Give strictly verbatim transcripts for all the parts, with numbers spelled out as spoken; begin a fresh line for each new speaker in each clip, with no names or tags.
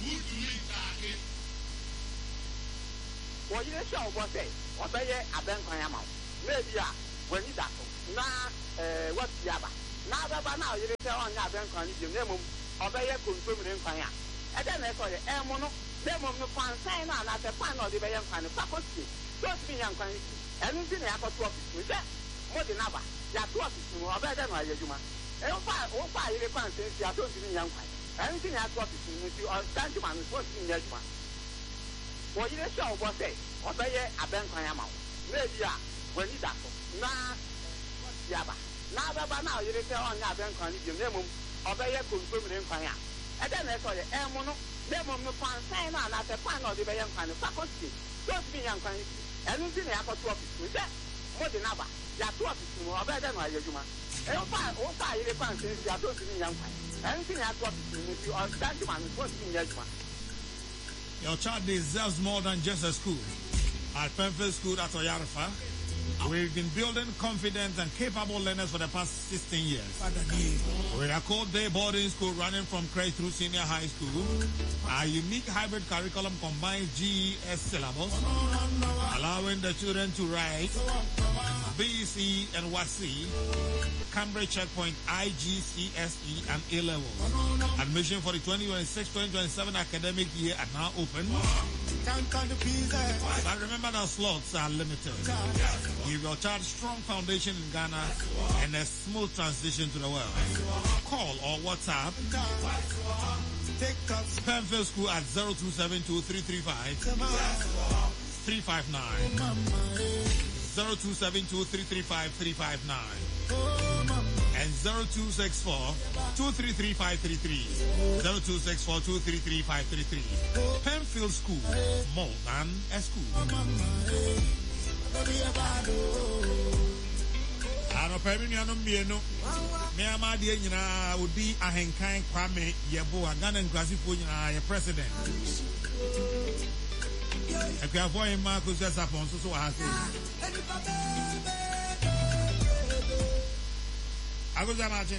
What you show what say? What I ben Kayama. Maybe when you that. Now, what Yaba. Now, now you tell on Ben Kayama, you name him, obey a consuming Kaya. And then I saw the Emono, Demon, the fan sign on at the fan of the Bayan Fan, faculty. Don't be young Kaya. Anything I got to office with that. More than ever. You are two offices more better than I do. And fire, oh, fire, you can't say you are don't be young Kaya. Anything I got to with you or stand to man is what's in your one. What you show what say? Obey a Ben Kayama. Maybe when you that. Now, Yaba. Now, now you tell on your Ben Kayama, you name him, obey a consuming Kaya. And then I saw the Emono, Demon, the fan sign on at the fan of the Bayan Fan, faculty. Don't be young Kaya. Anything I got to office with that. More than ever. You are two offices more better than I do. And fire, oh, fire, you can't say you are don't be young Kaya. Anything I got to with you or stand to man is what's in your one.
Your child deserves more than just a school. At Penfield School at Oyarifa, we've been building confident and capable learners for the past sixteen years. We're a called day boarding school running from Christ through senior high school. Our unique hybrid curriculum combines G E S syllabus, allowing the children to write B C and W A S C, Cambridge Checkpoint, I G C S E, and A levels. Admission for the twenty twenty-six twenty twenty-seven academic year are now open. But remember that slots are limited. Give your child a strong foundation in Ghana and a smooth transition to the world. Call or WhatsApp Penfield School at zero two seven two three three five three five nine. zero two seven two three three five three five nine and zero two six four two three three five three three. zero two six four two three three five three three. Penfield School, more than a school. Ano pebini ano mieno. Me amadi nyina odi ahenkan Kwame Yeboah Ghana nkwasifo nyina ye president. Ekwa boy Marcus Sapon so so ha say. Ago jamaje.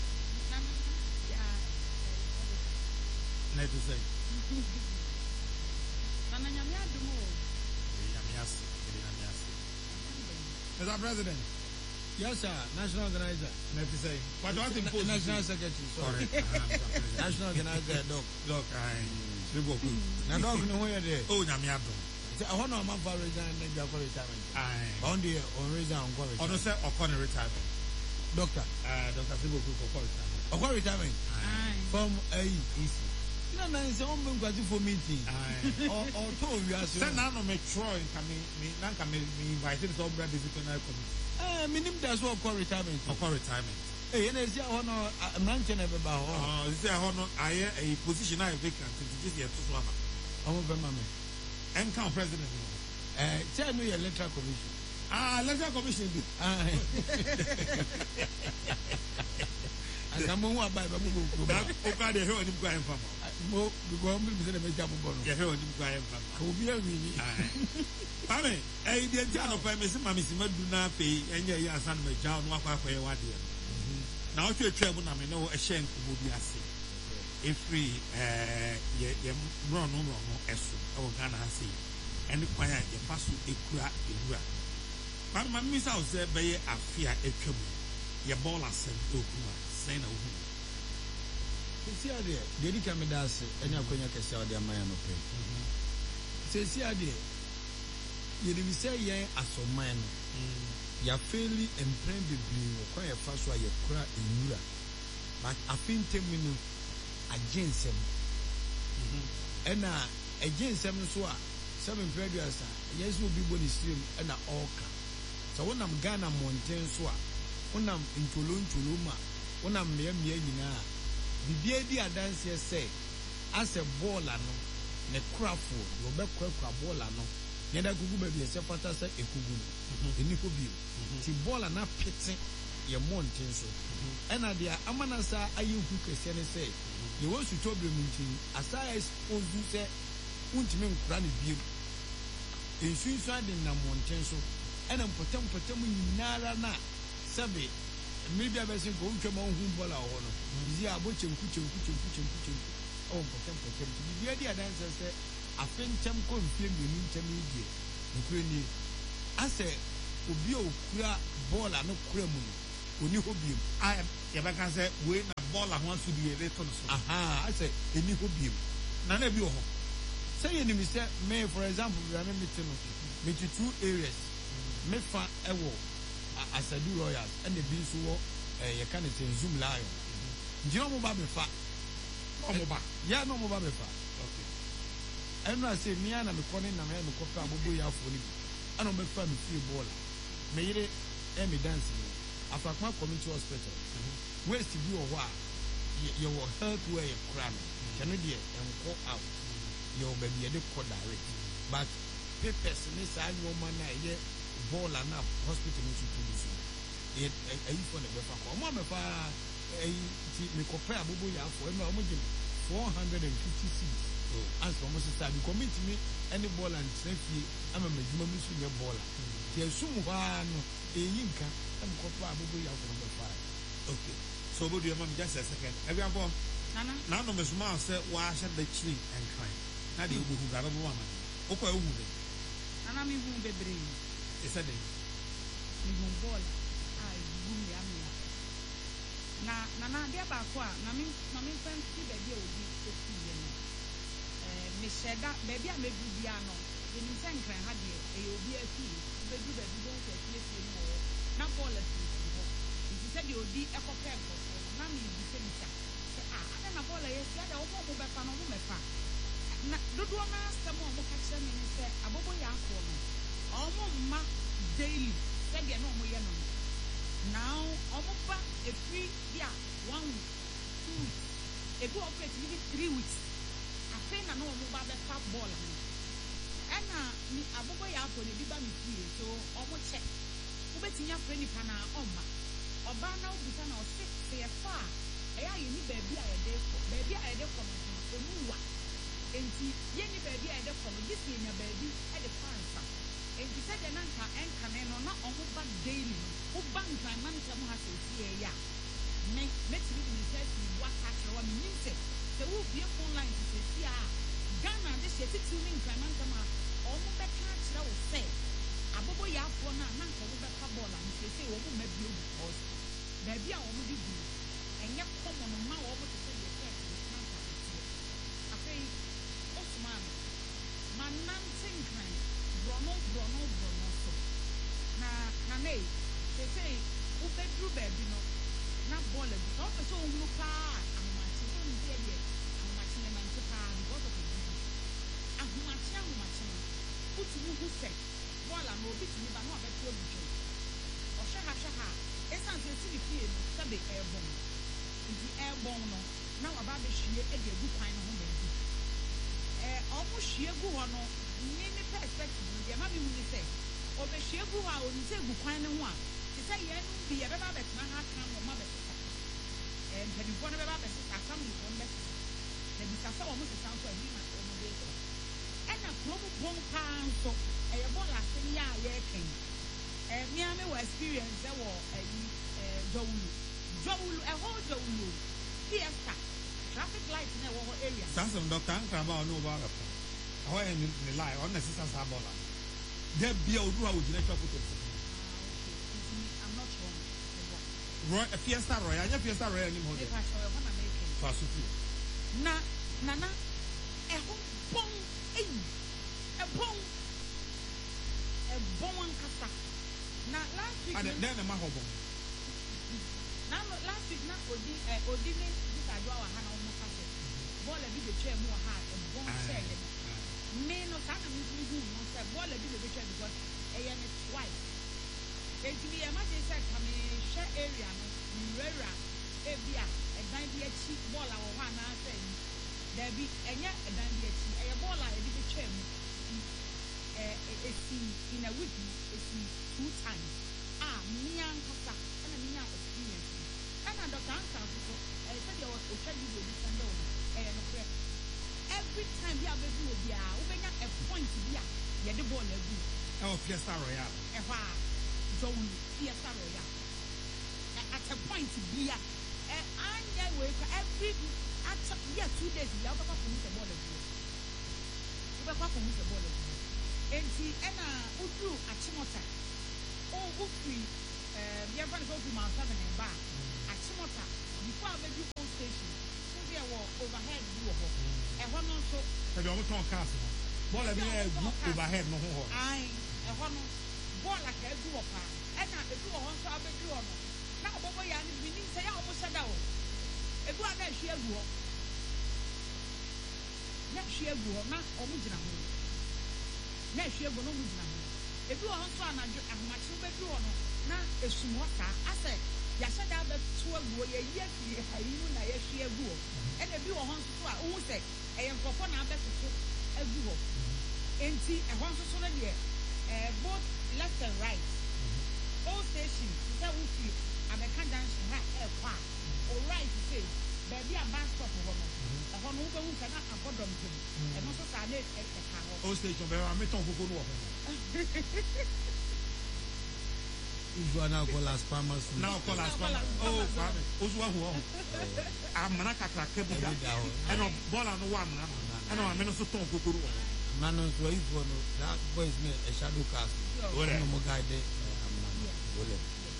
Let to say.
Mama nyamia dumo.
Nyamiasi, nyamiasi. Mister President.
Yes, sir. National organizer.
Let to say. What do I think?
National secretary. Sorry. National organizer. Doc.
Doc. I. Riboku.
Na doc no where there.
Oh, nyamia do.
I want to man for resign next year for retirement.
Aye.
On the on resign on college.
On say on retirement.
Doctor.
Uh, Doctor Riboku for retirement.
On retirement.
Aye.
From A E C. No, no, it's on going to for meeting. Aye. Or or told you as
well. Now no me try me me now can me invited to brother disciplinary committee.
Eh, minimum does what call retirement.
For retirement.
Eh, you know, see how no mention ever about.
Oh, see how no I a position I vacant this year to swama.
I'm over mama.
And count president.
Eh, tell me your electoral commission.
Ah, electoral commission.
Ah. And I'm going to buy a book.
Okay, they heard him going from.
Mo, because I'm going to make a book.
They heard him going from.
Who be a really?
I mean, I didn't tell of Miss Mammy do not pay, and your son may join one for your one year. Now, if you're traveling, I know a shame would be a say. If we, uh, ye run no wrong, as or Ghana say, and the choir, the pass a crack in rap. But my miss out there by a fear a trouble. Your ball has sent to saying, oh,
see, I did. Did you come with us? And you're going to sell their man of pay. Say, see, I did. You didn't say, yeah, as a man. You're fairly and plain the blue, quite a fast while you cry in Mura. But I think ten minutes against him. And against him, so seven previous, yes, will be body stream and a orca. So when I'm Ghana Mountain, so when I'm in Tulum, Tuluma, when I'm near me, the baby I dance here say, as a baller, no, the craft, you bet crack a baller, no. Yenda kugu baby se pata se ekugu eni ko bi ti ball na pete ye mountain so ena dia amana sa ayehu kese ne se ye wo su to bre muntin asa expose se untime nkura ne bi ensu so ade na mountain so ena potem potem nyinara na sebe maybe abesin ko untwe ma hu ball a ho no zi abo chenku chenku chenku chenku chenku oh mpɔtɛ mpɔtɛ nti biribi adi adanse sɛ afe nkyɛm kɔ mfie mmienu nkyɛm yi deɛ nokura nie asɛ obi a okura bɔɔl a no kura mu no oni hɔ biem
a yɛbɛka sɛ wei na bɔɔl a ho aso bi yɛde to no so
aha asɛ ɛni hɔ biem
na na bi wɔ hɔ
sɛ yɛ nim sɛ me for example bia me mete no mete two areas me fa ɛwɔ Asadu Royals ɛna bi nso wɔ yɛka ne sɛ Zoom Lion ngyina ɔmo ba bɛfa
ɔmo ba
yɛ na ɔmo ba bɛfa ɛno a sɛ mmea na mekɔ ne nam ɛ mekɔ pɛ abobɔ yɛ afoɔ no bi ɛna ɔmɛfa me fie bɔɔla me yere ɛme dance no Afakma Community Hospital waste bi wɔ hɔ a yɛwɔ health where yɛ kora no kɛno deɛ ɛnkɔ out yɛwɔ baabi yɛde kɔ direct but papers ne saa nneɛma no a ɛyɛ bɔɔla na hospital no nso tu bi so ɛyifo na ɛbɛfa kɔ ɔmo amɛfa ɛyi ti mekɔpɛ abobɔ yɛ afoɔ ɛno a ɔmo gye four hundred and fifty cedis ansa ɔmo sisa bi community mi ɛne bɔɔla ntena fie ama ma adwuma mi nso nyɛ bɔɔla ti ɛsum hɔ ara no ɛyi nka ɛmu kɔpɛ abobɔ yɛ afoɔ no bɛfa
okay so obodo yɛ ma mi just a second ɛbi abɔ
nana
na anɔ mesoma sɛ wɔahyɛ dakyiri nkran na deɛ wobɛhu ga bɛbɔ ama no wokɔ ɛwohu de
nana mi hu bebree
ɛsɛ de
mi hu bɔɔla a egugu mmea mmea na nana adeɛ baako a na mi na mi fɛn ti baabi a obi esi yɛ no ɛɛ mehyɛ da baabi a medu bia no enim sɛ nkran ha deɛ ɛyɛ obi afi bedu baabi bɔ nkɔ efie fie mu wɔ na bɔɔla sisi hɔ nti sɛ deɛ odi ɛkɔpɛ nkɔfo na mi bi sɛ mi sa sɛ a ada na bɔɔla yɛ si ada wɔn a wɔn bɛfa no wɔn mɛfa na dodoɔ naa sɛm a wɔn ka kyerɛ mi ni sɛ abobɔ yɛ afoɔ no wɔn mma daily sɛdeɛ na wɔn yɛ no na wɔn ba efiri bi a one week two weeks ebi wɔ kɔ etimi bi three weeks afei na na wɔn ba bɛfa bɔɔla no ɛna ni abobɔ yɛ afoɔ no ebi ba mi fie so wɔn kyɛ wobɛtumi afrɛ nipa na ɔmma ɔbaa na obusa na ɔse sɛ yɛfa a ɛyɛ a yɛni baabi a yɛde kɔ baabi a yɛde kɔ no ɔmu wa enti yɛni baabi a yɛde kɔ no gye si yɛnya baabi ɛde fa nsa enti sɛdeɛ na nka ɛnkane no na ɔmo ba daily no woba nkranma ntɛm ha sɛ ɛsi yɛyɛ a me mɛtumi de ne nsa asi wa ka kyerɛ wa menim sɛ sɛ wobie phone line te sɛ si a Ghana de hyɛ titiri ne nkranma ntɛm a ɔmo bɛka akyerɛ wo sɛ abobɔ yɛ afoɔ no a na nka wobɛka bɔɔl a nsɛsɛ wɔ mo mabie ogu kɔɔso baabi a wɔn de gu ɛnyɛ kɔmɔ no ma wɔn te sɛ deɛ fɛɛ na nka teteɛ afei ɔsoma no ma nante nkran borɔno borɔno borɔno so na na ne sɛsɛ wobɛduru baabi no na bɔɔl agu sɛ wɔpɛ sɛ ohunu paa ahomakye sɛ ohun sɛ deɛ ahomakye ne nante paa because of ebi ahomakye ahomakye no wotumi hu sɛ bɔɔla na obi tumi ba na ɔbɛto obi twɛn ɔhwɛ ha hwɛ ha esan sɛ esi ne fie no sɛbe ɛɛbɔn nti ɛɛbɔn no na waba abɛhwie ɛde egu kwan no ho baabi ɛɛ ɔmo hwie gu hɔ no nye ne perspective no deɛ ma mi hu ne sɛ ɔbɛhwie gu hɔ a oni sɛ egu kwan no ho a te sɛ yɛn no bi yɛbɛba abɛtena ha kan na ɔmo abɛsesa ɛɛ mpanyinfoɔ no bɛba abɛsesa asamnifoɔ no bɛsesa na bisa sɛ ɔmo sesa nso ɛbi na ɔmo de sesa ɛna kurom bɔn paa nso ɛyɛ bɔɔl ase yɛ a yɛrekɛn ɛɛ mmea mi wɔ experience ɛwɔ ɛyi ɛɛ dɔwulu dɔwulu ɛhɔ dɔwulu fiesta traffic light na ɛwɔ hɔ area.
sansom dɔkta nkrama ɔne ɔba abɛfa ɛhɔ yɛ ne line ɔno na ɛsesa saa bɔɔl a dɛ bia odu a ogyina twa foto so.
I'm not wrong.
Roy fiesta royal anya fiesta royal ni mo de.
Nipa sɔ ɛhɔ na mɛkɛn.
fa so fi.
na nana ɛhɔ bɔn eyi ɛbɔn. Ɛbɔn ankasa na last week.
Ade den na ma hɔ bɔn.
Na last week na odi ɛ odi ne bisa adwa wɔ ha na wɔn kasa bɔɔl bi betwa mu wɔ ha ɛbɔn kyɛɛ yɛ no me no saa na mi fi hu no sɛ bɔɔl bi le betwa because ɛyɛ ne twice eti mi yɛ ma gye sɛ kame hwɛ area no nwurawura ebi a ɛdan bi akyi bɔɔl a wɔ hɔ anaasɛ yi dɛbi ɛnyɛ ɛdan bi akyi ɛyɛ bɔɔl a yɛde betwa mu. Uh, esi in a week esi two times ah me ankasa and me nya experience and Doctor Ansa so eh said there was a child you be send on eh no correct every time we have be obi a we benya a point bi a ye de ball agu
e o fiesta royal
e hwa so we fiesta royal at a point bi a eh anya we every at yes two days ya papa ko mu se ball agu wo papa ko mu se ball agu enti ena udu achimota o ufi eh ya fa no fi ma seven en ba achimota before abedu phone station so there wo overhead bi wo ho e ho no so
e do mo ton cars no ball bi e gu overhead no ho ho
ai e ho no ball aka egu wo pa ena edu wo ho so abedu wo no na obobo ya ni bi ni se ya o mo shada wo edu ana ehwe egu ho na ehwe egu ho na o mo gina ho na ehwe egu no mo gina ho edu wo ho so anadwo ahmachi bedu wo no na esum ho ta ase ya shada be to egu ye ye fi hayi mu na ye hwe egu ho ena bi wo ho so a wo se eye nkofo na abesoso egu ho enti e ho so so na de eh both left and right all station say we fi Abeka junction ha e kwa o right say baby a bus stop ho no e ho no wo hu kana abodom tim e no so sa na e ka ho
all station be wa me ton koko no wo
Usuana kolas pamas
na kolas pamas oh fami ozu ahu ho amana kakra kebu da e no bola no wa amana e no amena so ton koko no
Nano so ifo no that boys me a shadow cast no mo guide amana ole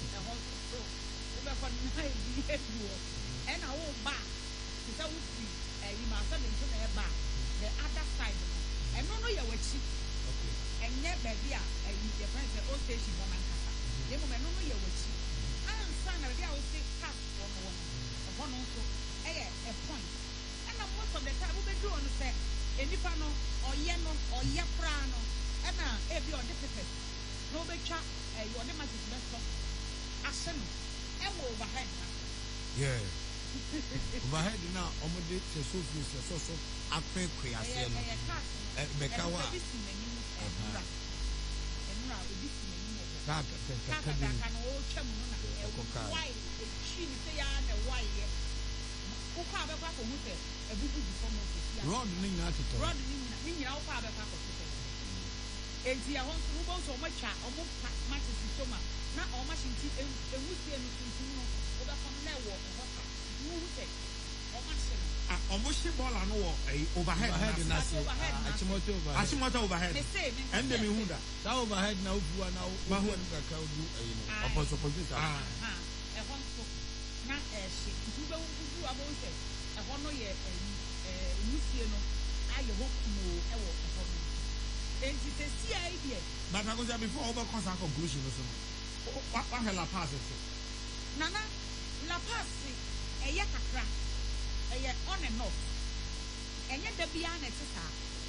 for nine years and I will back to say we free eh you must have been to the back the other side and no no you were cheap okay and yet baby ah you your friends the old station one and kasa the moment no no you were cheap and son already I will say cast one one one also eh a point and most of the time we do on say enipa no oye no oye pra no and na e bi on difficult no be twa eh you on the match best stop asen overhead
yeah overhead na omode se so fi se so so ape kwe ase no eh bekawa
enura enura obi si meni mo
ka ka ka ka
ka ka no o twam no na e ko ka why e chi ni se ya na why ye ko ka be kwa ko hu se ebubu bi fo mo se ya
road ni na to
road ni na ni nyira o ka be kwa ko se enti ya hon so bo so mo twa o mo ma ti so ma na o ma shinti ewusie no tuntun no o ba kom na wo o hota mu hute o ma se
ah o mo shi ball no wo overhead
na se achimoto overhead
achimoto overhead
me say me
ende me hu da
ta overhead na ufu na ma hu ka ka du ayi no opposite opposite
ah
ha e hon so na e she tu be wu du abo se e hon no ye eh ewusie no aye ho kumo e wo e hon enti se si ai die
but I go say before over concern conclusion no so what what hell pass it
nana la pass e ya kakra e ya on and off enye da bia na teta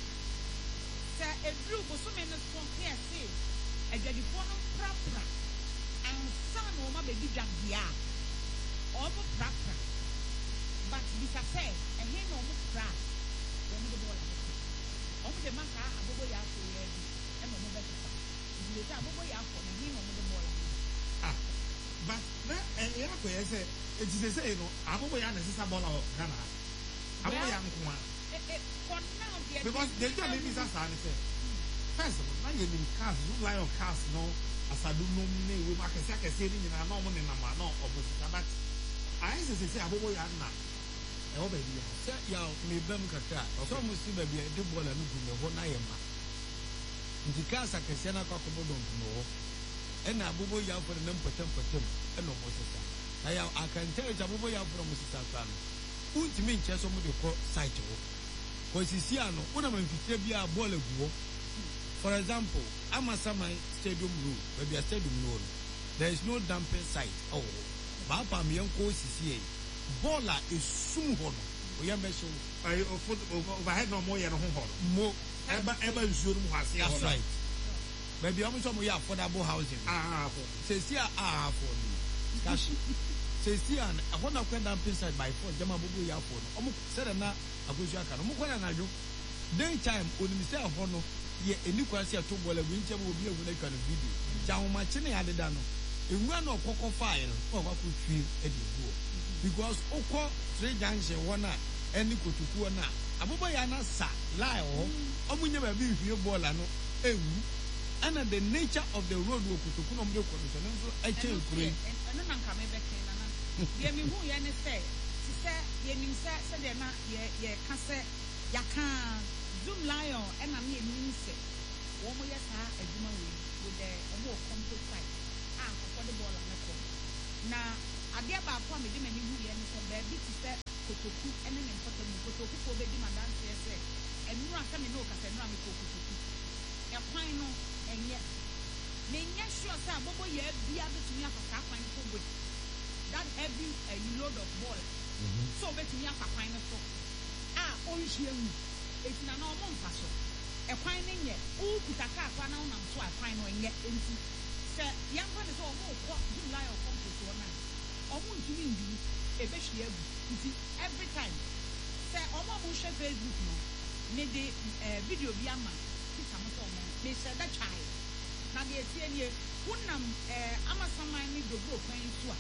se edru boso me no so here say adwadifo no prapra ansa no ma be dwa bia o bo prapra but bisa say e he no mo pra o mo de bola o mo de maka abobo ya so ye di e no mo be teta di le abobo ya ko na he no mo de bola
ah but na eh ya ko ye say it is say no abobo ya na sisa bola o Ghana abobo ya nko a
for now there
because they tell me bisa sa ni say first of all na you nim cars no line of cars no asadu no me we ma kese kese ni na na mo ni na ma no obosi but I say say abobo ya na e ho ba di ya
se ya me bam kakra so mo si ba bia de bola no gu me ho na ye ma ndi kasa kese na kwa ko bodon no ho ena abobo ya for na mpatam patam ena mo sisa aya akanta e abobo ya for mo sisa sa no untimi nche so mo de ko site ho ko sisi ano una manfitire bia bola gu ho. For example, Amasamai Stadium rule, maybe a stadium rule, there is no dumping site. Oh, Papa Mianko C C A. Bola is soon hono. We are mentioning
I overhead no more than home.
More
ever ever should have.
That's right. Maybe I'm some way affordable housing.
Ah,
says here, ah, for me. Cash. Says here, I want to go dumping site by four. Jama Bubu Yapon. Almost said na Abuja can. Mukwana na jo. Daytime, when Mister Hono. Ye eni kwasi ato bola winche mo bi ewu na kan video ja ho ma chene ade da no enwa na okoko file o kwa kutwi e di go because okọ three junction wona eni kotuku na abobo ya na sa lie o omunye ba bi hwie bola no ewu ana the nature of the road wo kotuku no mde ko so no so e che kure
eno na nka me be ken na na ye mi hu ye ne say to say ye nim say say de na ye ye ka say ya kan Zoom Lion and na me nim say wo mo yes ha adwuma we with the omo compost site ah for the ball na ko na ade ba ko me de mani hu ye ni say ba bi to say kotoku ene ne mfoto mu kotoku ko be di madanse ye say enu aka me no ka say enu am ko kotoku e kwan no enye me nya sure say abobo ye bia betumi akaka kwan ko go that heavy a load of ball mm-hmm. So betumi akaka kwan so ah onhia mu etina na omo mfa so e kwan ne nye u kutaka akwa na unam so akwan no enye enti se yamfa ne so omo ko July of compost so na omo ntumi ndu e be hwe agu nti every time se omo mo share Facebook no me de video bi ama kita mo so omo me se da chai na de etie nie wonam eh amasaman ni dobro kwan so a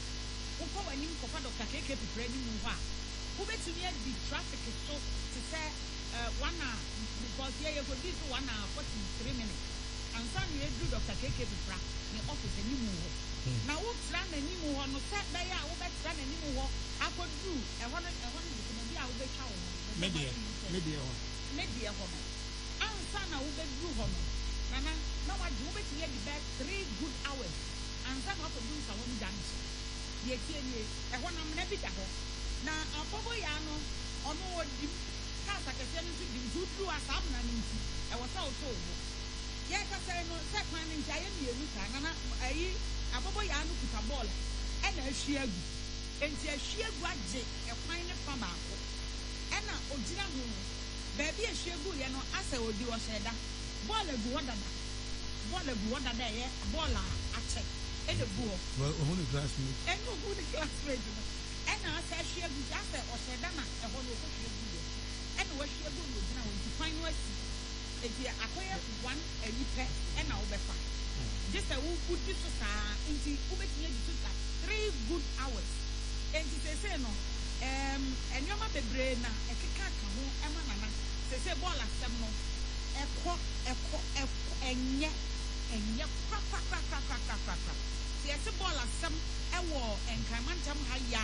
wokọ wani mkofa Doctor K K Pipre ni mu ho a wobetumi adi traffic so to say uh, one hour because here you go this one hour forty-three minutes and some you do Doctor K K Pipra ni office ni mu ho na wo tra na ni mu ho no say da ya wo be tra na ni mu ho akodu e ho no e ho no bi bi a wo be twa wo
media media ho
media ho no ansa na wo be du ho no na na na wa do betumi adi back three good hours ansa na ko du sa wo mi dan ye tie nie e ho nam na bi da ho na abobo ya no ono wodi ka sakese no di dudu asam na nti e wo sa o to wo ye ka say no se kwan ni ntia ye mi elu ka na ayi abobo ya no kuta ball e na ahwi agu enti ahwi agu age e kwan ne fa ba ko e na ogira ho ba bi ahwi agu ye no asa odi wo sheda ball agu wadada ball agu wadada ye ball a ache e de buo
well who the classmate
e no who the classmate no e na asa ahwi agu asa o sheda na e ho no ko hwi agu ye e na wo hwi agu no gina wo nti kwan no asi e dia akoye one enipe e na wo be fa just a wo put this so nti wo betinye di so three good hours enti se se no em enyoma bebre na ekeka ka ho e ma nana se se ball asem no ekọ ekọ ekọ enye enye pra pra pra pra pra pra pra se se ball asem e wo enkamantam ha ya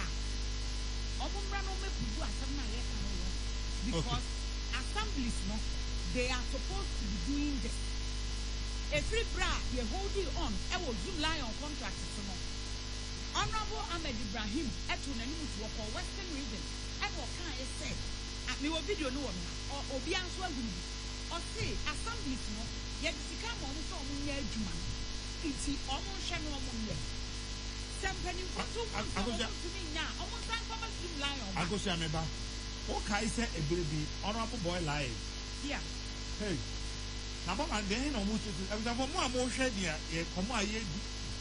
omumra no mebudu asem na ye ka no because assemblies no they are supposed to be doing this. Every bra you holding on, I will Zoom Lion contract to no. Honorable Ahmed Ibrahim, etu na nimu to for Western region. And what can I say? At me video no one or obi anso agu. Or say assemblies no, yet the come on so on ye juma. Iti omo hwe no omo ye. Sempani foto to me now. Almost time for Zoom Lion.
I go see ameba. Okay, say a baby honorable boy live.
Yeah.
Hey. Na mama den na mo tutu. E bi mo mo hwe dia e komo aye di.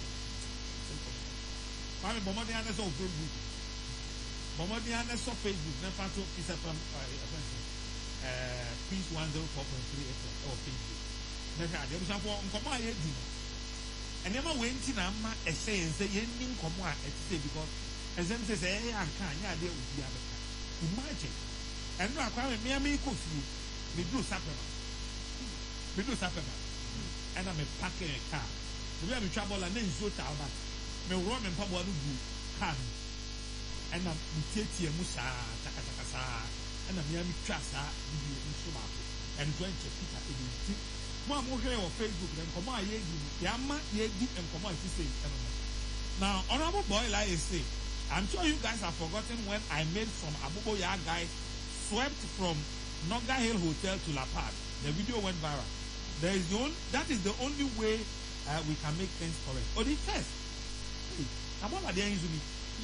Mami bomo dia na so Facebook. Bomo dia na so Facebook na fa to Peace F M eh Peace one oh four point three F M or Facebook. Na ka de so fo komo aye di. Ene ma we nti na ma e say ense ye ni komo a e say because exam say say e anka anya de obi abeka. Imagine. And no akwa me me ko fi. Me do sapema. Me do sapema. And I'm a packing a car. Me be trouble and then so ta ba. Me run me pabo anu gu car. And I'm tete musa taka taka sa. And I'm me trasa di ni so ba. And going to pick up the mo am hwe on Facebook and come aye di. Ya ma ye di and come aye say. Now honorable boy like I say, I'm sure you guys have forgotten when I made some Abubo Ya guys swept from Noga Hill Hotel to La Paz. The video went viral. There is the only, that is the only way uh, we can make things correct. Or the first. Hey, I'm all at the end.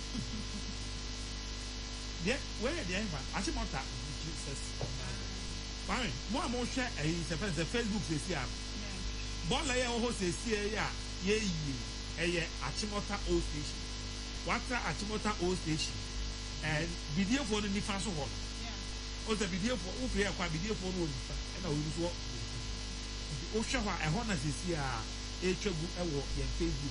Where are the end? Actually, not that. Jesus. Fine. More and more share the Facebook says here. Bon layer also says here, yeah, yeah, yeah, Achimota O station. What's Achimota O station? And video for the Nifaso one. O the video for who play a video for one. And I will work. Oshawa, I want to see a H book and work in Facebook.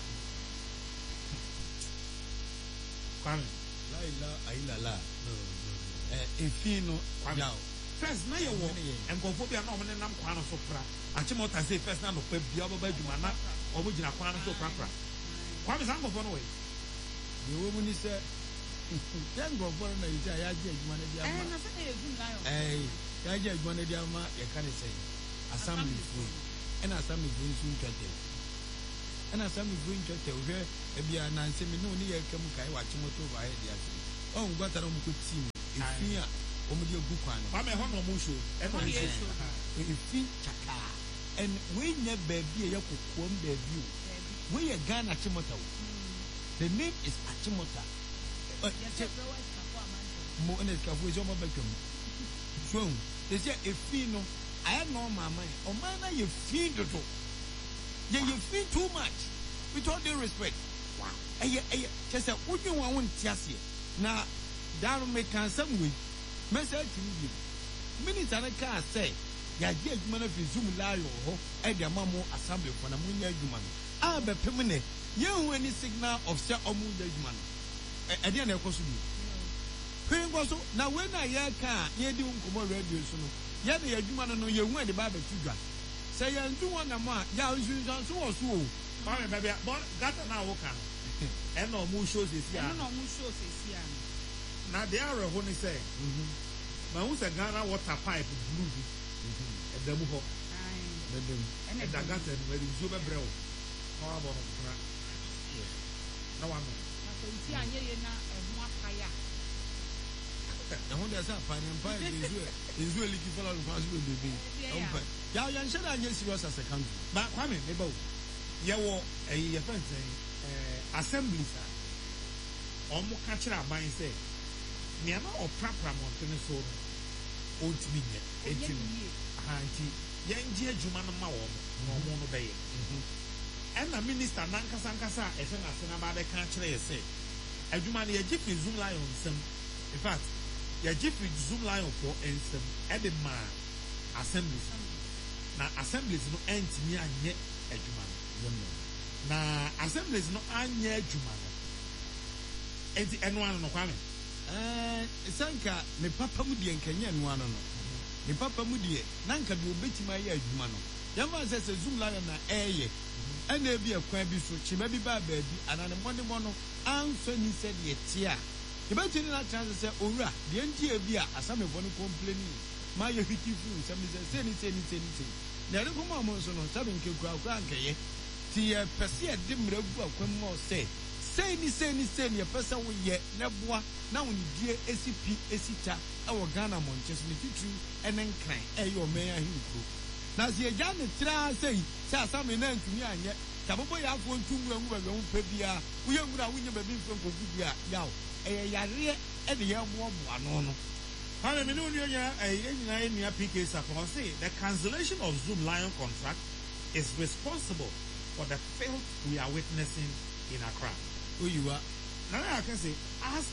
Kwame.
La ila aila la. No, no. Eh, infino. Kwame.
First, now you walk and go for the normal and I'm quite so proud. Achimota say first now no pay Biaba Jumana or Mujina Kwana so proper. Kwame is uncle for no way.
The woman is Then go for na you say I judge man dey
eh
ama.
na say na Zoom lion
Eh, I judge man dey ama e kan say assembly food. And assembly food soon twete. And assembly food twete o hwe e bia na nse me no ni ye kam kai wa chimoto ba he dia se. Oh ngwata na mu ko team. Efi a o mu de gu kwan no.
Ba me ho no mu show. E no show.
Efi chaka. And we nya baby e yakokom baby o. We ye Ghana chimoto. The name is Achimota. Uh, Mo and Cafu is on my beckham. So, they say a fino, I know my mind. Oh, man, you feed the two. Yeah, you feed too much. With all due respect. Wow. I just said, would you want just here? Now, down make some way. Message to you. Minutes and I can't say, ya get man of his Zoom lie or at the Mamo assembly for the Munya human. Ah, but permanent. You any signal of Sir Omu Dejman. I didn't know what to do. Now, when I hear car, you do come radio soon. Yet the human know you went the Bible to God. Say, I do one a man, ya is so or so.
Mammy, baby, but got an hour can. And no more shows is here.
No more shows is here.
Now, they are a honey say. Now, who's a Ghana water pipe blue at the Muho? And the Gatan, where you super brow. How about no one.
Na ehua paya.
Na ho dey say pan empire is well. Is well looking for all of us we be. Empire. Ya ya nse na anya serious as a country.
Ba kwame me ba. Ye wo eh ye fan say eh assembly sa. Omo ka kira ban say me na oprapra montene so no. Ontimi nye. Entimi. Aha nti ye ngie adwuma no ma wo no omo no be ye. And the minister Nankasa Nkasa, a thing as another country, say, a woman, a jiffy Zoom lion, some. In fact, a jiffy Zoom lion for and some Edema assemblies. Now, assemblies no end near yet a human. Now, assemblies no anye human. And the N one no Kwame.
Eh, Sanka, me papa mudi and Kenyan one no. Me papa mudi, Nanka do betty my year human. Yama says a Zoom lion na air. And there be a quabi so she may be bad baby, and on the Monday morning, answer he said, yet, yeah. The better in that chance say, Ora, the N T A be a some of one complaining. My hitty food, some is a saying, saying, saying. There are no more months on seven kilograms, grandke, the Persia dim rebu when more say. Say, ni say, ni say, your person will yet, Nabwa, now when you dear S C P, Esita, our Ghana Monches, with you true, and then cry, eh, your mayor, you. Now, the Janet Tra say, Some in to me, and yet, Taboy have one two young women, Pebia, we are going to be from Copia, Yao, a Yaria, and the young one.
How many million a near P K say the cancellation of Zoom Lion contract is responsible for the filth we are witnessing in Accra.
Who you are?
Now I can say, ask,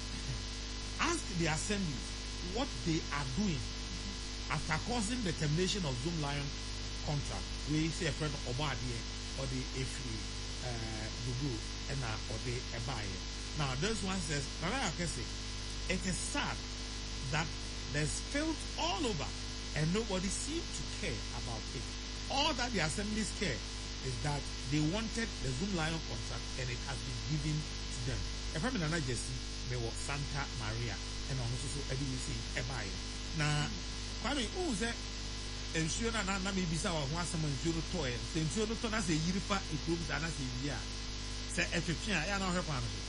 ask the assembly what they are doing after causing the termination of Zoom Lion contract. We say a friend of Obadi or the Efri Dugu and or the Ebaye. Now this one says, now I can say, it is sad that there's filth all over and nobody seems to care about it. All that the assemblies care is that they wanted the Zoom Lion contract and it has been given to them. If I'm in another Jesse, they were Santa Maria and also so Eddie say Ebaye. Now, Kwame, who is that? And sure, na na maybe sa wa some nsuo toy. Say nsuo no to na say yirifa ekrom sa na say bia. Say efefia ya na hwepa no.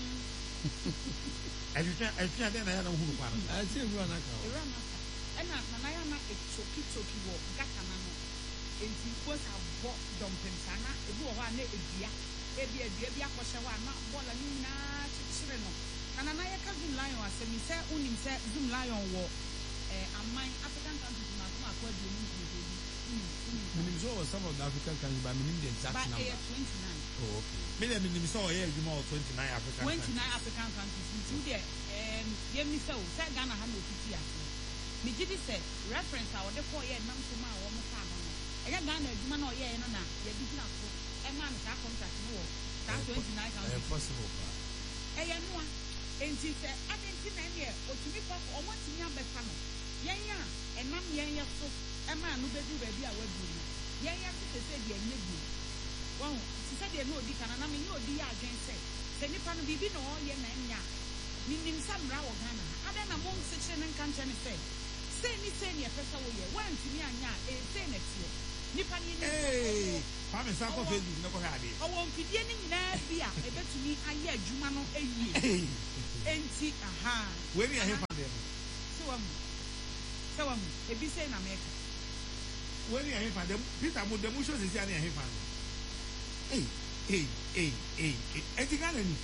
Efefia efefia den na ya na hu kwa no.
I say you na ka.
Era na ka. E na na ya na echoki choki wo gata na no. Enti ko sa bo dompem sana e bi wo ho na edua. E bi edua bi akɔhye wa na bola ni na chichire no. Na na ya ka Zoom Lion asemi say unim say Zoom Lion wo eh amman African countries na kuma akwa di mu di.
Minim so some of the African countries but minim the exact
but
number.
But twenty-nine.
Oh, okay.
Me dem minim so ye adwuma o twenty-nine African countries.
twenty-nine African countries. Nti de em ye mi say o say Ghana ha na otiti ase. Me gidi say reference a wo de ko ye nam so ma wo mo ka no. Eya Ghana adwuma na o ye no na ye bi na so. E ma me ka contract no wo. That twenty-nine countries.
Impossible.
E ye no a enti say adenti na ne otumi ko o mo timi abeka no. Yen ya enam yen ya so e ma no bedu baby a wadu no yen ya se se de anye du won se se de no odi kana na me no odi ya adwen se se nipa no bibi no ye na nya Minim Samra or Ghana. I don't know among such an encounter say. Say me say near Pesa Way, one to me and ya, a senate here. Nippani.
Hey, I'm a sack of it, never had it.
I won't be any Nabia, a bet to me, I hear Jumano a year. Enti, aha.
Where are you from them?
So, um, so, um, a be saying America.
Where are you from them? Peter Mudamusho is any of him. Hey, hey, hey, hey, hey, Etigan.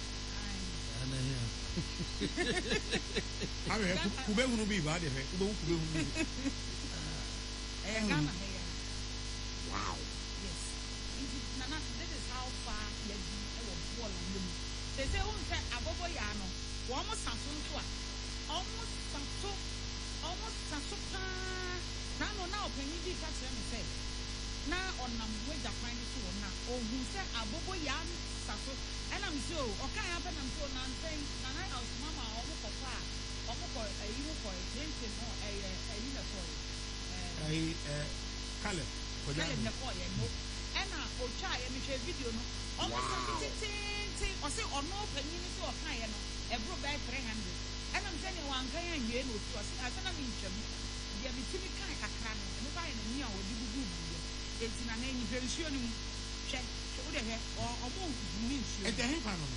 I mean, who will be bad if it won't be. Wow.
Yes. Nana, this is how far you are born. They say, oh, Abobo Yano, almost Samsung, almost Samsung, almost Samsung. Now, now, when you did catch them, say, now on them with the finest one now, or who said Abobo Yan Samsung, and I'm so, okay, I happen I'm so now saying, Nana, I was Mama, almost for far, almost for a uniform, drinking or a uniform.
I, Caleb.
Caleb Nakoya, no. And I will try and make a video. Almost something, or say, or no, community or Kayano, a broke by three hundred. And I'm telling you, one Kayan, you know, to us, as an amichum, the Abitimi Kayakan, and if I am near, would you do it's in a name, very sure you check, show the hair, or a move, means you at the head panel.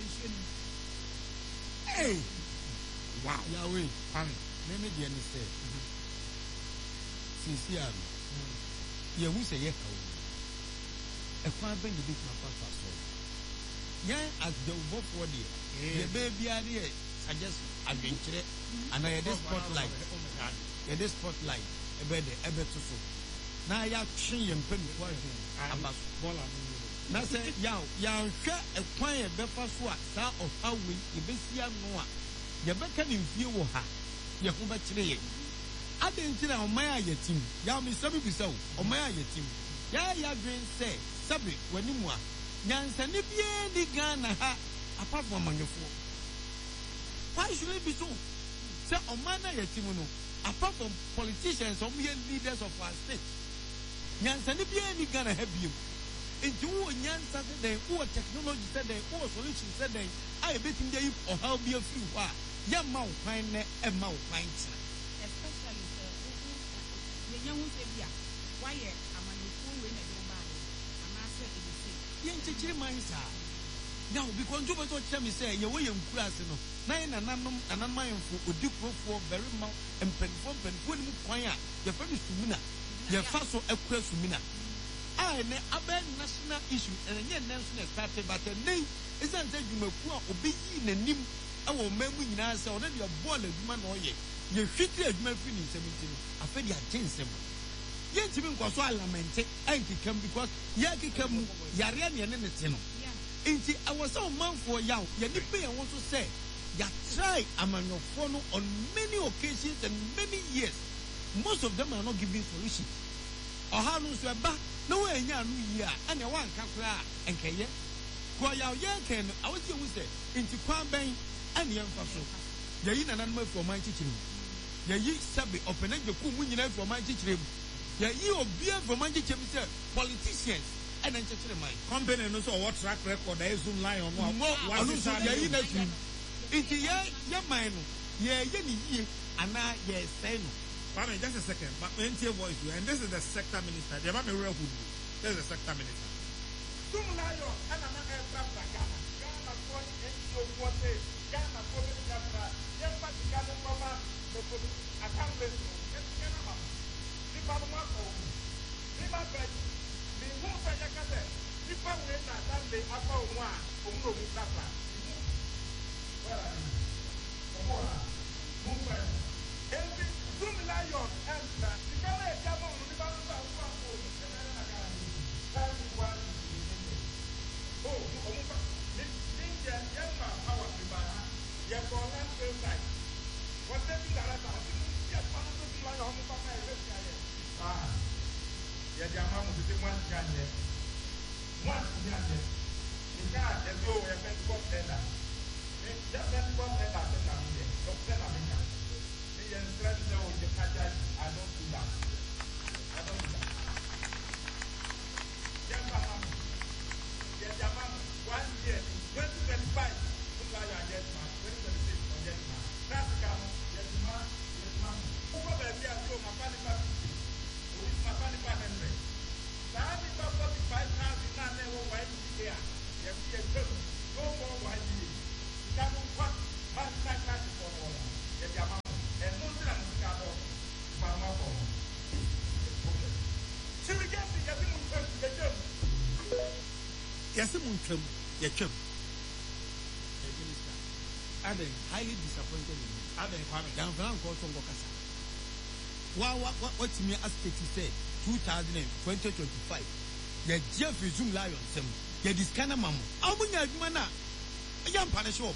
Hey, wow,
Yahweh, let me understand. Sincerely. Yeah, we say yes. A fine thing to be my so. Yeah, as the work for the baby idea, I just adventure and I had this spotlight. Yeah, this spotlight, a bed, a bed to so. Now I have changed and penny for him. About Bola. Now say, Yow, Yow, a quiet Befa Swat, Sa of how we, the Bessia Noah. You beckon in view of her. Yahuba Tree. I didn't tell on my team. Yam is Sabi so, on my team. Ya ya green say, Sabi, when you are. Yan Sanibia di Ghana ha, apart from on your phone. Why should it be so? Say on my team, apart from politicians or mere leaders of our state. Yan Sanibia di Ghana have you. Into Yan Saturday, or technology Saturday, or solution Saturday, I bet in the or how be a few. Yam mount fine and mount fine.
Why am I fool when I go by? I'm asking you to see.
Young Chichi Mines are now because you were to me say, you're way in class, nine and unknown and unmindful would do for very mouth and pen for pen for choir. Your friend is Sumina, your fast so equal Sumina. I ne abandon national issue and again national started, but the name isn't that you may poor or be in a nim. I will remember in answer already a ball of man or ye. You fit as my finish seventeen. I feel you are changed. Yet even was all lamented, and come because Yaki come Yarian and anything. Inti, I was so man for Yaw. Yanipe, I want to say, ya try among your phone on many occasions and many years. Most of them are not giving solution. Or how no back, no way, ya new year, and a one kakra and Kaya. Kwa Yaw Yankan, I was you say, into Kwambang and Yan Faso. Yain an animal for my teaching. Yayi Sabi, open your Kumun for my teaching. Yeah, you obey from my politicians and entertain my
company and also what track record there is some line on what
was it? It's your mind. Yeah, yeah, and I, yes, say no.
Pardon, just a second, but when your voice, and this is the sector minister, they have a real good. This is the sector minister.
Some lion and an aircraft like Ghana. Ghana for the what they Ghana for the Ghana. Yes, but the Ghana mama, I can't listen. Nipa bẹ̀rẹ̀ ní mú fẹ̀yẹ kẹsẹ̀ nípa wo ní àtàlẹ́ apá òun à òun ló mú sáfà. Ọmọ wa mú fẹ̀. Èyí Zoom lion ẹ̀ǹtà ìkálẹ̀ ẹ̀já mọ̀ òun nípa nípa nípa òun ẹ̀jẹ̀ náà kàrà ní láti wá ní ìdílé. Ó òun fà ní níjẹ yẹn máa power pípa yẹ kọ́ lẹ́sẹ̀ ṣáì. Wọ́n tẹ́tí dára bá a ti mú yẹ pàmò tó ti láyọ̀ ọmọ pápá ẹ̀ lẹ́sẹ̀ ayẹ. Yẹ di ama mo tètè wọn ti àjẹ wọn ti àjẹ nǹkan àjẹ tó yẹ fẹ ti bọ tẹlá ní yẹ fẹ ti bọ tẹlá tó nà mí yẹ tó tẹlá mi kà ní yẹ nsirẹ ti sẹ o yẹ kájà àdó tuba àdó tuba yẹ fà má mo yẹ di ama mo wọn ti yẹ twenty twenty five fún láyọ àjẹ tó ma twenty twenty six.
yɛsɛ mu ntwam yɛtwam
minister aden highly disappointed in you
adan kwame
dan fana nko so nko kasa wa wa what me as state say twenty twenty-five ye jeff zoom lion sem ye diskana mamo amunya adwuma na ya mpane show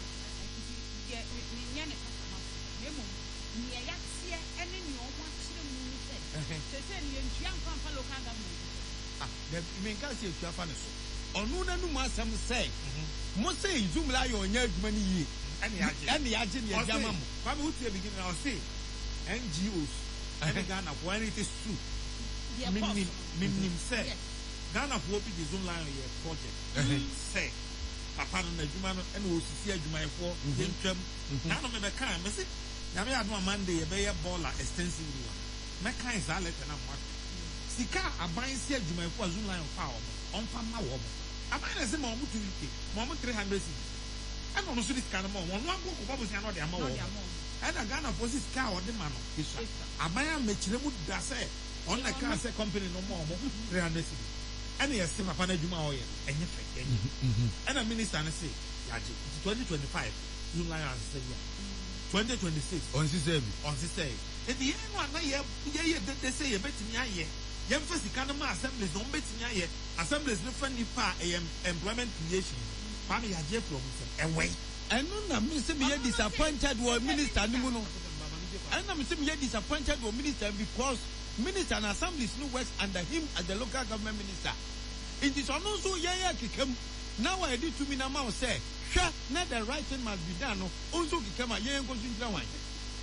ye ni nya ne kasa ma memo ni ya tie ene ni o mo akire mu ni se se se ni entua mfa local government
ah the me can say entua fa ne so onu na nu mu asem say mo say zoom lion nya adwuma ni yi
ene yaje
ene yaje ni ya jama mo
kwame utie begin na o say N G Os ene Ghana when it is true minim minim say Ghana for be the zoom lion ye project say papa no na adwuma no ene osisi adwumayefo yentwam na no me be kan me say na me ado Monday ye be ye baller extensively me kan is a letter na mo sika aban si adwumayefo zoom lion fa o on pa ma wo aban na say ma mo two fifty ma mo three hundred cedis ene no so dis kan ma wo no anko ko babo si na de ama wo ene Ghana for six car o de ma no isa aban a mechire mu da say on na car say company no mo mo three hundred cedis ene ye se papa na adwuma o ye enye fe enye ene minister na say yaje twenty twenty-five zoom lion as say twenty twenty-six
on si say bi
on si say e di enu ana ye ye ye de say ye betimi aye ye mfa sika no ma assemblies no betimi aye assemblies no fa nipa e employment creation pa me yaje from say ewe
eno na me say me disappointed wo minister ni mu no eno me say me disappointed wo minister because minister and assemblies no works under him as the local government minister. It is also yeah yeah kikam. Now I did to me na ma say, sure, not the right thing must be done. Also kikama yeah go to one.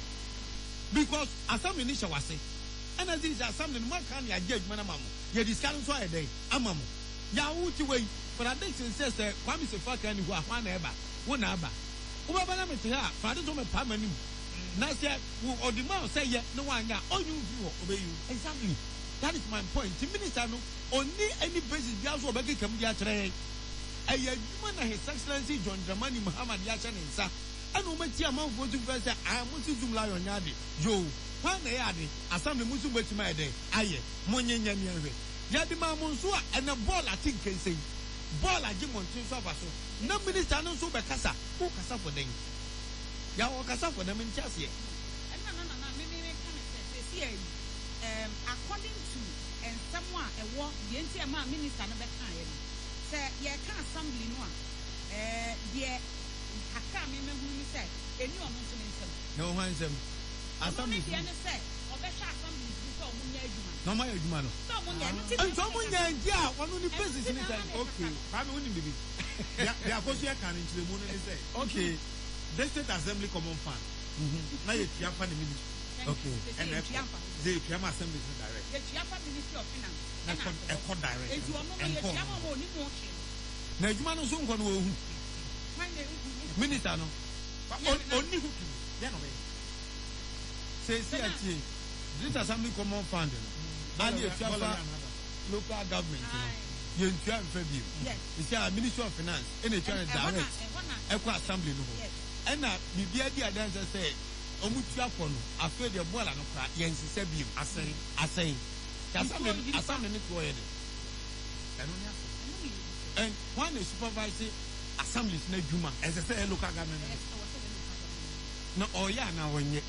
Because assembly ni shawase. And as this assembly man can ya judge manamamu. Ya discuss so a day. Amamu. Ya uti way for a day says kwami se fa kan hu ahwa na eba. Wo na aba. Wo ba na mete ha, fa de to me pa manim. Na say or the man say yeah no one ya on you obey you exactly that is my point the minister no only any basis bi aso obeki kam dia kire eh adwuma na his excellency John Dramani Muhammad ya kire nsa ana o mati amanfo tu fe say ah musu zoom lion nya de yo kwa na ya de asam musu mati ma de aye monyenya ni ahwe ya de ma mo nso a na ball atin kensen ball agi montin so afa so na minister no so be kasa ko kasa for den ya o kasa for them in chase eh
no no no no me me can say say um according to and someone a war the enti ma minister no be kan ye say ye kan assembly no a eh the aka me me hu ni say eni ono so nsem
no wan nsem assembly
the ene say obesha assembly so mo nya adwuma
no ma adwuma no
so mo nya nti
nso mo nya ntia wono ni basis ni say
okay ba me woni bibi ya ya ko so ya kan ntire mu no ni say okay the state assembly common fund na ye tia fa the ministry
okay
and they tia ma assembly direct
ye tia fa ministry of finance
na ko e ko direct
e ju ono no ye tia ma mo ni mo chi
na adwuma no so nko no wo hu minister no
oni hu tu ya no be
say say atie this assembly common fund no and ye tia fa local government no ye ntua mfa bi you see our ministry of finance e na tia direct ekwa assembly no ho ena bibia di adanse say omutu akọ no afa de bola no kra yensise bi asen asen assembly assembly ni ko ye de
eno ni aso
and one is supervise assemblies na djuma
as I say local government
no oya na wonye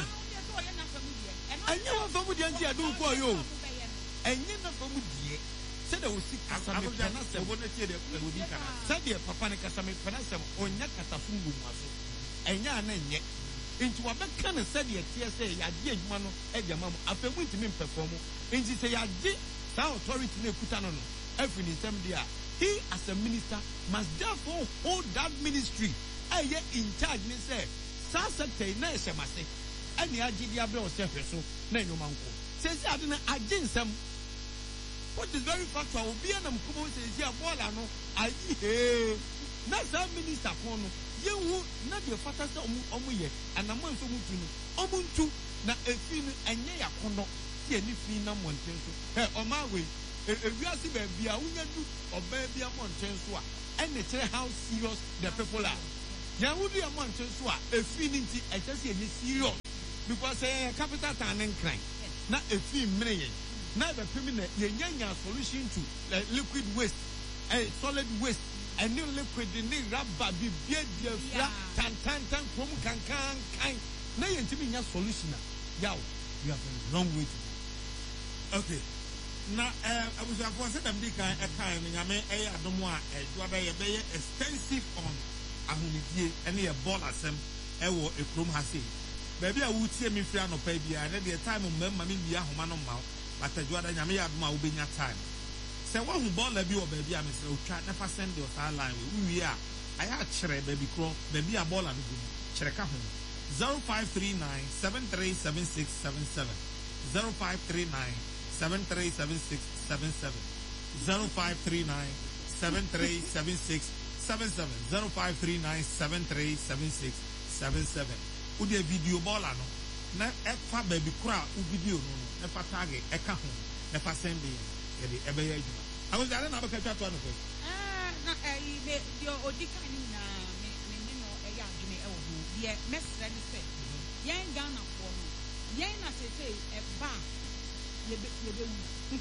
anya wa famu di anti adu ko yo enye na famu die se de osi kasa me kana se
obo na tie de odi kana
se de papa ne kasa me kana se onya kasa fungu maso enya na nye nti wa be kana se de tie se ya die adwuma no e de ma mu afemu ntimi perform nti se ya di sa authority na ekuta no no every nsem dia he as a minister must therefore hold that ministry aye in charge ni say sa sector na e semase ani agidi abre o se hweso na nyoma nko se se ade na aginsem what is very factual obi na mkomo se se abola no ayi he na sa minister ko no yehu na de fata se omu omu ye anamo nso mu tu no omu ntu na efi no enye yakono ti eni fi na monten so eh oma we ewiase ba bia unya du oba bia monten so a ene kire how serious the people are ya wudi ya monten so a efi ni nti e kese enye serious because eh capital town nkran na efi mmereye na be pemi na yenya nya solution to uh, liquid waste a solid waste and new liquid in the rubber be beer flat tan tan tan from can can kind. Now you're giving your solution. Yow, you have a long way to go.
Okay. Now, I was a person that did a kind of Yame, I don't want a extensive on Ahunidi, any a ball as them, a chrome has seen. Baby, I would see me free no baby, and at the time of Mammy, we are Humano Mouth, but the Jordan Yamia will be your time. Say one who ball a view of baby, I Mister O'Chat never send your line. We are. I had Chere baby crow, baby a ball and Chereka home. zero five three nine seven three seven six seven seven zero five three nine seven three seven six seven seven zero five three nine seven three seven six seven seven zero five three nine seven three seven six seven seven. Udi video ball ano na efa baby kura u video no no efa tag eka ho efa send e de ebe ya adwuma. I was there na be katwa to no ko.
Ah na eh be yo odika ni na me me no e ya adwuma e wo ho. Ye mesra ni se. Yen Ghana for no. Yen na se se e ba ye be ye be wu.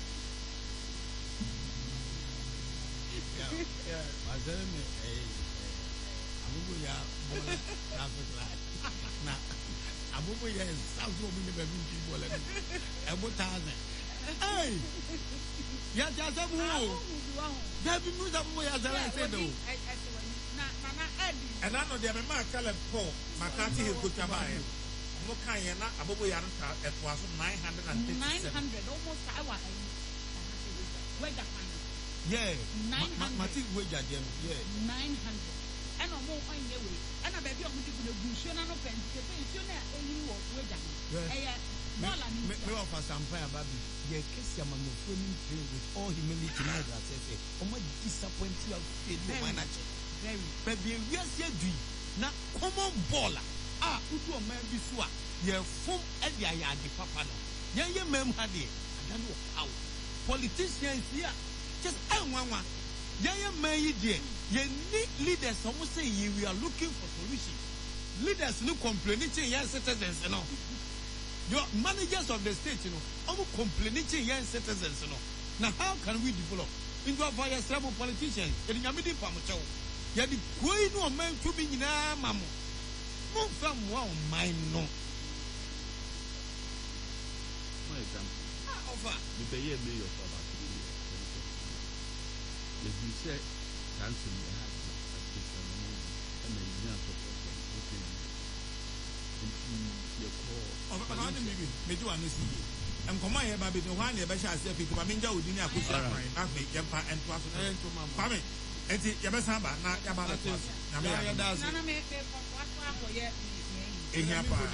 Yeah, yeah. I tell me eh amugo ya bola traffic light. Na abubu ya south wo mi be bi ball e bo thousand hey ya ja sabu da bi mu sabu ya zara say do
na na na edi
and I know they be ma kala po makati he ko taba e mo kan ye na abubu ya nta e to aso nine hundred thirty-seven
nine hundred almost hour we da kan
yeah mati we ja dem yeah
nine hundred and no more on your way. And I bet you want to go to Bush and no pen. The pension a you walk with them. Eh,
me offer some fire, baby. Yeah, kiss your man with all humility. Now, I say, oh, my disappointed of failure manager.
Very,
baby, we are saying, now, come on, baller. Ah, who do a man before? You're from Edia, the papa. Yeah, yeah, ma'am, had it. I don't know how. Politicians here, just I want one. Yeah, yeah, man, you did. You need leaders. Someone say you we are looking for solutions. Leaders no complaining to young citizens, you know. Your managers of the state, you know, are complaining to young citizens, you know. Now, how can we develop into a fire trouble politicians? You are the Pamucho. You are the queen of man to be in a mammo. Move from one mine, no.
For example,
Ah, offer.
you pay a million for about three years. If you say, cancel your house, and then you have to put in your call.
Oh, but I didn't maybe me do understand. And come on here, baby. No one here, but I say, if you come in, you would not put your mind. Not make them and to us. Family, and the Yabasamba, not Yababa.
Yeah, that's
Nana me for what for ye.
In your part,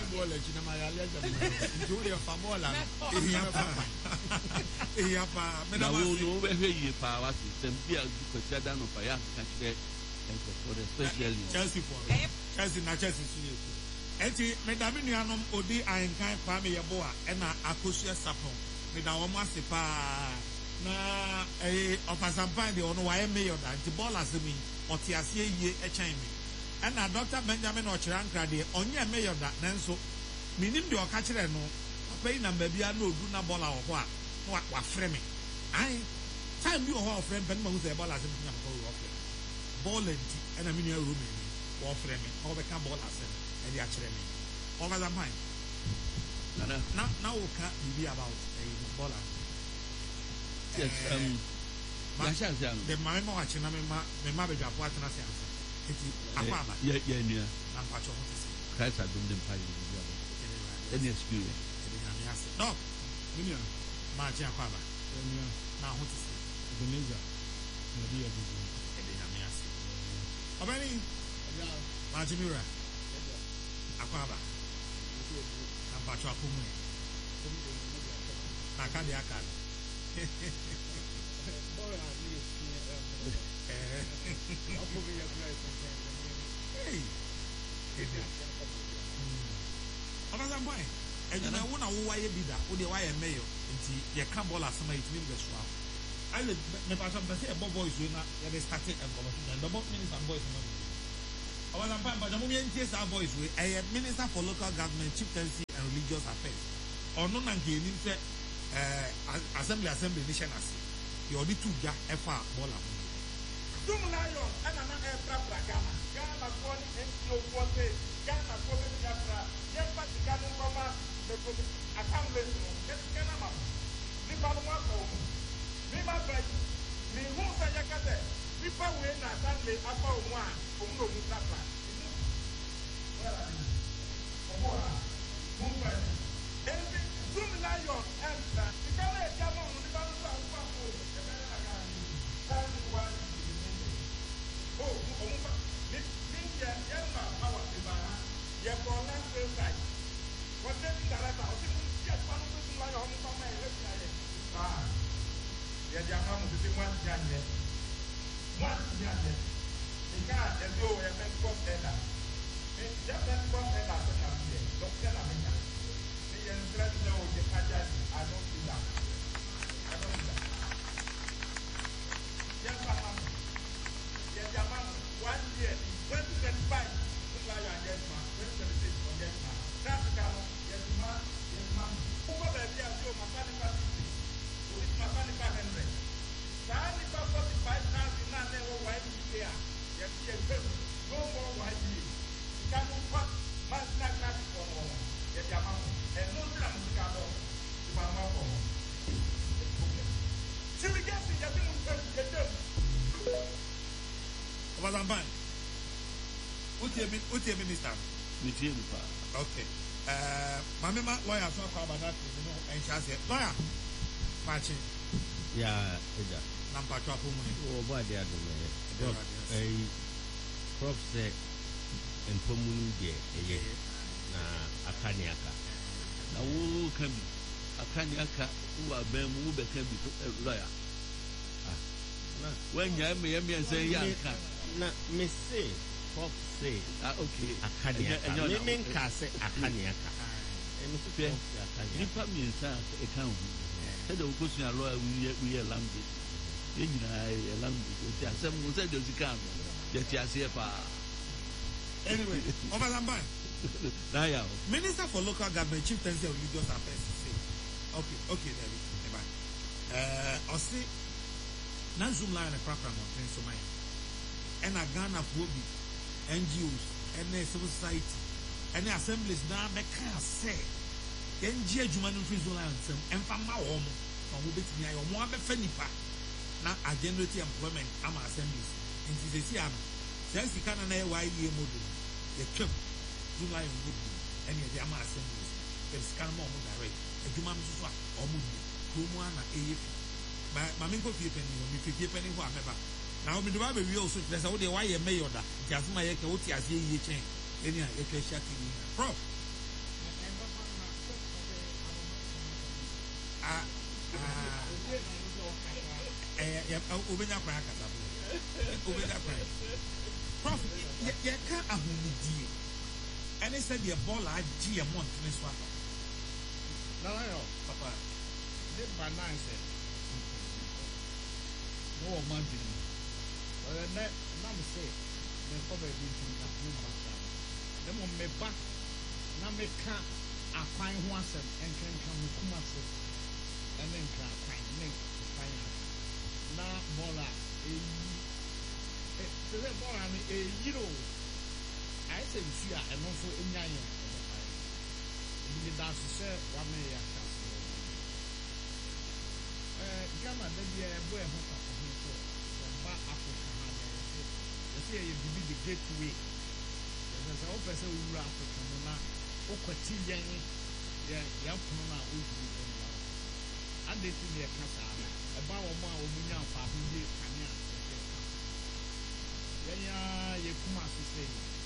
Julia Famola.
in your part, in your part,
Now, we will hear you power system. Be a good sedan of a young country and for the special
Chelsea for Chelsea, not Chelsea. Eti medami nuanom odi ayenkan kwa me yeboa ena akosia sapon me da omo asepa na eh ofasampan de ono waye mayor da nti ball asemi oti ase yie echen me ena Doctor Benjamin Ochirankra de onye mayor da nanso minim de oka kire no papa yi namba bia na odu na ball awo ho a wa wa frɛ me ai time bi ho frɛ pen ma hu say ball asemi nya ko wo frɛ ball enti ena me nua ro me wo frɛ me o be ka ball asemi and the actually over the mind. Now, now we can't be about a baller.
Yes, um,
the my watching, I mean, my mother got what I say. It's a father.
Yeah, yeah, yeah.
I'm what you want to say.
Christ has been the fire. Any experience?
No, my dear father. Now, what to say? The nigger. The dear How many? Majimura. Akwaba. Ampacho akumu. Akadi akadi. Hey. Ọ̀nà boy. Ẹ̀jẹ̀ náà wọ́n náà wọ́n wáyé bi da. O de wáyé mayor. Nti yẹ ká bọ́ọ̀lù asọ́mọ́ yìí tí mi bẹ̀ sọ́ àwọn. Ayé nípa sọ mpẹ́sẹ̀ ẹ̀bọ́ boys wey na yẹ de start ẹ̀kọ́mọ́sí. Ẹ̀dọ́bọ̀ minister boys náà. I was a but the moment our voice with a minister for local government, chieftaincy and religious affairs. Or no nanke in uh assembly assembly nation as you already two ja efa bola. Zoom Lion, and an extra Gama, Gama one, and no forte, Gama forte, Gama, yes, but the Gama Mama, the assembly, get Gama, Nipa Wako, Nima Break, me who say Yakate, Nipa win a Sunday upper one, from no Mutapa. Well, I mean, every Zoom Lion, and the Gama Gama, the Gama one. Oh, this thing that Yama power divine, Yako land website. What then that I was just one of the my home from my website. Ah, Yama was the one Janet. One Janet. The guy and go and then come Ella. Just then come Ella to come here. Doctor America. The entrance no, the Kajan, I don't do that. I don't do that. Yes, Mama. One year, twenty twenty-five, July and yes, man, twenty twenty-six, on yes, man. That's the count, yes, man, yes, man. Who got the idea of your mechanical fifty? Who is mechanical hundred? Mechanical forty-five thousand, not never white here. Yes, yes, no more white here. You can't move up, man, not not for more. Yes, your mom, and no time to come on. You are not for more. Should we get the young woman to get them? Was I'm fine. What's your what's your minister? Okay. Uh, my mama lawyer talk about that, you know, and she said, lawyer, Pachi.
Yeah, yeah.
Nampa Chapu money.
Oh, boy, they are the way. A prop set and Pomuni, na Akaniaka. Now, who can be Akaniaka who are Ben Muba can be a lawyer? When you have me and say, yeah. Na me say, pop say, ah okay, Akaniaka. Me mean kase Akaniaka. And Mister Nipa means a account. Said the question lawyer we we a language. You know a language. Some will say there's a cam. That you see
anyway, over Lambai.
Now,
Minister for Local Government, Chief Tense of Religious Affairs. Okay, okay, there is. Uh, I see. Now Zoom Lion and program on Pennsylvania. And a Ghana Bobi, N G Os, and civil society, and the assemblies now they can't say. N G O Juman Free Zoom and Fama Home, or who bet me, I want to Fenipa. Now, I generate employment, I'm assemblies. And she says, yeah, since you can't know why you model, the trip, Zoom Lion would be, and the Ama assemblies, there's Canamo direct, a Juman or Moody, Kumana A F. My Minko Penny, if you keep any who are member. Now, we do have a real suit. That's how they why a mayor that just my echo, what you see, you change. Any ecclesiastic prof. Ah, ah, Ubena Crackers. Ubena Crackers. Prof, you can't have only D. And they said the ball I G a month in this one. No, no, Papa. This by nine said. No imagine. But then now me say, me cover it into that new back. Them on me back. Now me can't acquire one sem and can come with Kumasi and then can acquire me to find out. Now Bola, a the Bola a euro. I say you are and also in Yayan. You dance to say one may have. Ghana, there be a boy who can from Africa. You see, you be the gateway. There's a whole person who are African. Who could see young, yeah, young Puna, who is the one. And they see their casa about a man who knew how to be a Kanya. Yeah, you come as to say.